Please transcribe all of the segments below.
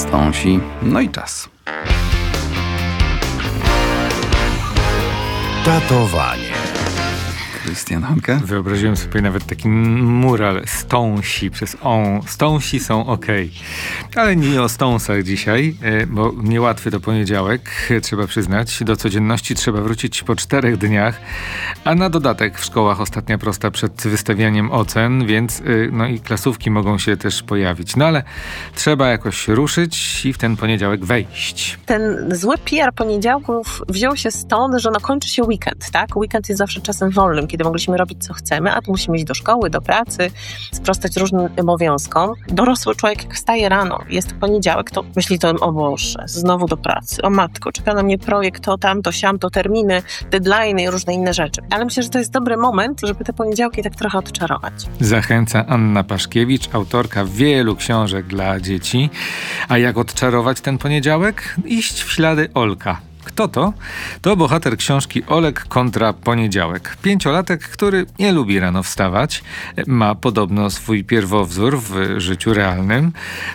Stąsi, no i czas. Tatowanie. Krystian Hanke? Wyobraziłem sobie nawet taki mural stąsi przez on. Stąsi są okej. Ale nie o stąsach dzisiaj, bo niełatwy to poniedziałek, trzeba przyznać. Do codzienności trzeba wrócić po 4 dniach, a na dodatek w szkołach ostatnia prosta przed wystawianiem ocen, więc no i klasówki mogą się też pojawić. No ale trzeba jakoś ruszyć i w ten poniedziałek wejść. Ten zły PR poniedziałków wziął się stąd, że kończy się weekend, tak? Weekend jest zawsze czasem wolnym, kiedy mogliśmy robić co chcemy, a tu musimy iść do szkoły, do pracy, sprostać różnym obowiązkom. Dorosły człowiek jak wstaje rano, jest poniedziałek, to myśli to, o Boże, znowu do pracy, o matko, czeka na mnie projekt, to tamto, siamto, terminy, deadline'y i różne inne rzeczy. Ale myślę, że to jest dobry moment, żeby te poniedziałki tak trochę odczarować. Zachęca Anna Paszkiewicz, autorka wielu książek dla dzieci. A jak odczarować ten poniedziałek? Iść w ślady Olka. Kto to? To bohater książki Olek kontra poniedziałek. 5-latek, który nie lubi rano wstawać. Ma podobno swój pierwowzór w życiu realnym.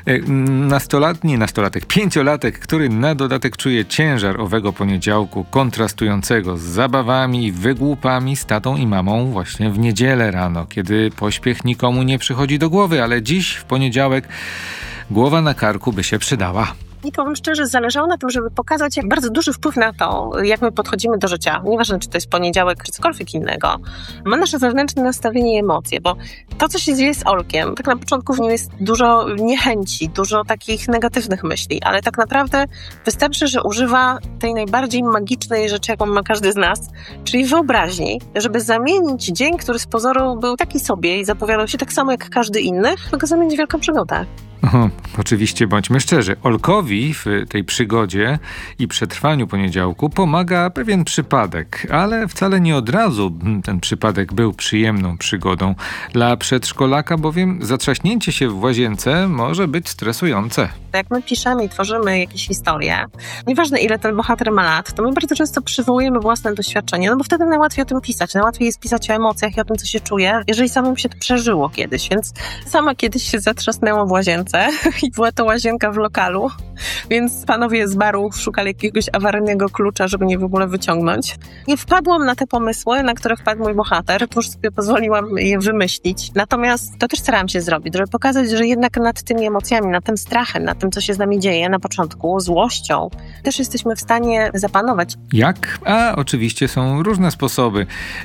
Nastolatek, 5-latek, który na dodatek czuje ciężar owego poniedziałku, kontrastującego z zabawami i wygłupami z tatą i mamą właśnie w niedzielę rano, kiedy pośpiech nikomu nie przychodzi do głowy, ale dziś w poniedziałek głowa na karku by się przydała. I powiem szczerze, zależało na tym, żeby pokazać, jak bardzo duży wpływ na to, jak my podchodzimy do życia. Nieważne, czy to jest poniedziałek, czy cokolwiek innego. Ma nasze wewnętrzne nastawienie i emocje, bo to, co się dzieje z Olkiem, tak na początku w nim jest dużo niechęci, dużo takich negatywnych myśli, ale tak naprawdę wystarczy, że używa tej najbardziej magicznej rzeczy, jaką ma każdy z nas, czyli wyobraźni, żeby zamienić dzień, który z pozoru był taki sobie i zapowiadał się tak samo jak każdy inny, by go zamienić w wielką przygodę. Oczywiście bądźmy szczerzy, Olkowi w tej przygodzie i przetrwaniu poniedziałku pomaga pewien przypadek, ale wcale nie od razu ten przypadek był przyjemną przygodą. Dla przedszkolaka bowiem zatrzaśnięcie się w łazience może być stresujące. Jak my piszemy i tworzymy jakieś historie, nieważne ile ten bohater ma lat, to my bardzo często przywołujemy własne doświadczenie, no bo wtedy najłatwiej o tym pisać, najłatwiej jest pisać o emocjach i o tym, co się czuje, jeżeli samym się to przeżyło kiedyś, więc sama kiedyś się zatrzasnęłam w łazience i była to łazienka w lokalu, więc panowie z baru szukali jakiegoś awaryjnego klucza, żeby mnie w ogóle wyciągnąć. Nie wpadłam na te pomysły, na które wpadł mój bohater, to już sobie pozwoliłam je wymyślić. Natomiast to też starałam się zrobić, żeby pokazać, że jednak nad tymi emocjami, nad tym strachem, nad tym, co się z nami dzieje na początku, złością, też jesteśmy w stanie zapanować. Jak? A oczywiście są różne sposoby.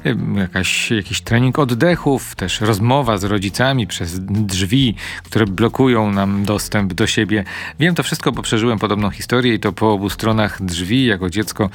Jakiś trening oddechów, też rozmowa z rodzicami przez drzwi, które blokują nam dostęp do siebie. Wiem to wszystko, bo przeżyłem podobną historię i to po obu stronach drzwi jako dziecko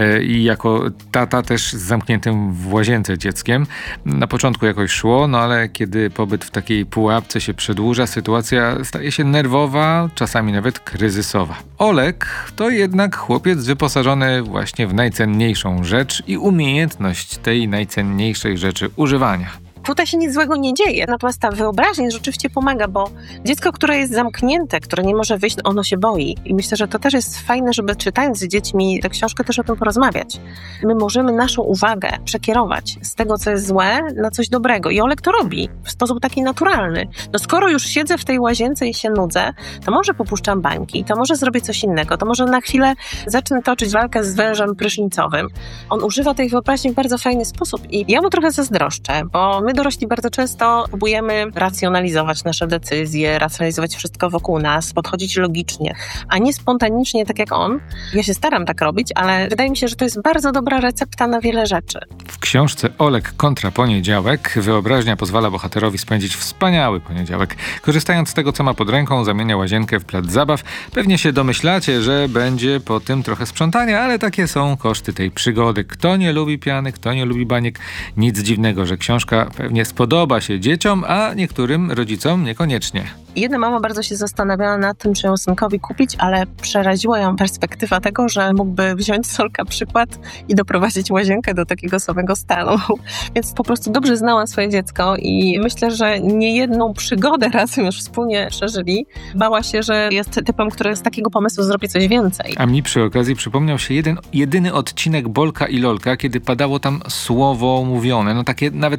i jako tata też z zamkniętym w łazience dzieckiem. Na początku jakoś szło, no ale kiedy pobyt w takiej pułapce się przedłuża, sytuacja staje się nerwowa, czasami nawet kryzysowa. Olek to jednak chłopiec wyposażony właśnie w najcenniejszą rzecz i umiejętność tej najcenniejszej rzeczy używania. Tutaj się nic złego nie dzieje, natomiast ta wyobraźnia rzeczywiście pomaga, bo dziecko, które jest zamknięte, które nie może wyjść, ono się boi. I myślę, że to też jest fajne, żeby czytając z dziećmi tę książkę też o tym porozmawiać. My możemy naszą uwagę przekierować z tego, co jest złe, na coś dobrego. I Olek to robi w sposób taki naturalny. No skoro już siedzę w tej łazience i się nudzę, to może popuszczam bańki, to może zrobię coś innego, to może na chwilę zacznę toczyć walkę z wężem prysznicowym. On używa tej wyobraźni w bardzo fajny sposób i ja mu trochę zazdroszczę, bo my dorośli bardzo często próbujemy racjonalizować nasze decyzje, racjonalizować wszystko wokół nas, podchodzić logicznie, a nie spontanicznie tak jak on. Ja się staram tak robić, ale wydaje mi się, że to jest bardzo dobra recepta na wiele rzeczy. W książce Olek kontra poniedziałek wyobraźnia pozwala bohaterowi spędzić wspaniały poniedziałek. Korzystając z tego, co ma pod ręką, zamienia łazienkę w plac zabaw. Pewnie się domyślacie, że będzie po tym trochę sprzątania, ale takie są koszty tej przygody. Kto nie lubi piany, kto nie lubi baniek, nic dziwnego, że książka pewnie spodoba się dzieciom, a niektórym rodzicom niekoniecznie. Jedna mama bardzo się zastanawiała nad tym, czy ją synkowi kupić, ale przeraziła ją perspektywa tego, że mógłby wziąć z Olka przykład i doprowadzić łazienkę do takiego samego stanu. Więc po prostu dobrze znała swoje dziecko i myślę, że niejedną przygodę razem już wspólnie przeżyli. Bała się, że jest typem, który z takiego pomysłu zrobi coś więcej. A mi przy okazji przypomniał się jedyny odcinek Bolka i Lolka, kiedy padało tam słowo mówione, no takie nawet trochę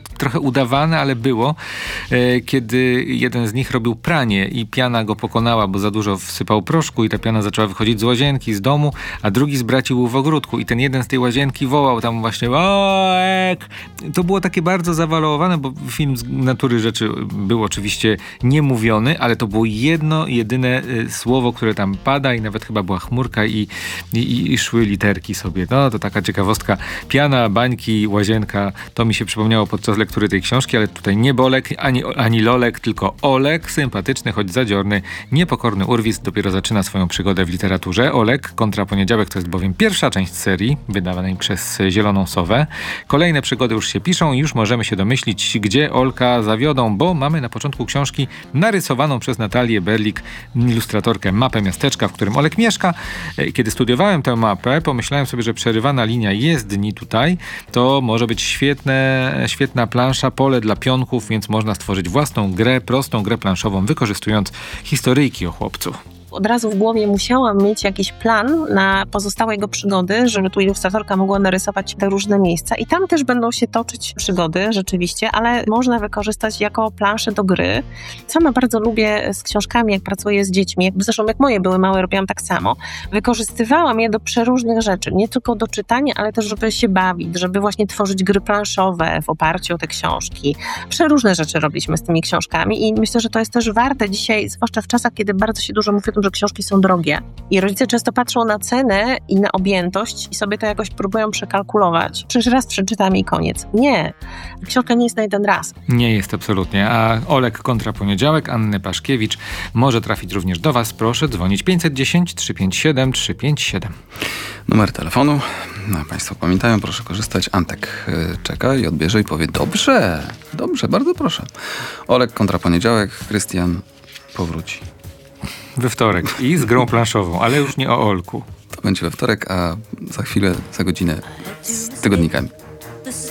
udawane, ale było, kiedy jeden z nich robił pranie i piana go pokonała, bo za dużo wsypał proszku i ta piana zaczęła wychodzić z łazienki, z domu, a drugi zbracił w ogródku i ten jeden z tej łazienki wołał tam właśnie Olek! To było takie bardzo zawalowane, bo film z natury rzeczy był oczywiście niemówiony, ale to było jedno, jedyne słowo, które tam pada i nawet chyba była chmurka i szły literki sobie. No to taka ciekawostka. Piana, bańki, łazienka, to mi się przypomniało podczas lektury tej książki, ale tutaj nie Bolek, ani Lolek, tylko Olek, sympatyczny, choć zadziorny, niepokorny urwis dopiero zaczyna swoją przygodę w literaturze. Olek kontra Poniedziałek to jest bowiem pierwsza część serii, wydawanej przez Zieloną Sowę. Kolejne przygody już się piszą i już możemy się domyślić, gdzie Olka zawiodą, bo mamy na początku książki narysowaną przez Natalię Berlik, ilustratorkę, mapę miasteczka, w którym Olek mieszka. Kiedy studiowałem tę mapę, pomyślałem sobie, że przerywana linia jezdni tutaj to może być świetna plansza, pole dla pionków, więc można stworzyć własną grę, prostą grę planszową, wykorzystując historyjki o chłopcu. Od razu w głowie musiałam mieć jakiś plan na pozostałe jego przygody, żeby tu ilustratorka mogła narysować te różne miejsca i tam też będą się toczyć przygody rzeczywiście, ale można wykorzystać jako planszę do gry. Sama bardzo lubię z książkami, jak pracuję z dziećmi, zresztą jak moje były małe, robiłam tak samo. Wykorzystywałam je do przeróżnych rzeczy, nie tylko do czytania, ale też żeby się bawić, żeby właśnie tworzyć gry planszowe w oparciu o te książki. Przeróżne rzeczy robiliśmy z tymi książkami i myślę, że to jest też warte dzisiaj, zwłaszcza w czasach, kiedy bardzo się dużo mówi o tym, że książki są drogie. I rodzice często patrzą na cenę i na objętość i sobie to jakoś próbują przekalkulować. Przecież raz przeczytam i koniec. Nie. Książka nie jest na jeden raz. Nie jest absolutnie. A Olek kontra Poniedziałek Anny Paszkiewicz może trafić również do Was. Proszę dzwonić 510 357 357. Numer telefonu. No, Państwo pamiętają, proszę korzystać. Antek czeka i odbierze i powie dobrze, bardzo proszę. Olek kontra Poniedziałek, Krystian powróci. We wtorek i z grą planszową, ale już nie o Olku. To będzie we wtorek, a za chwilę, za godzinę z tygodnikami.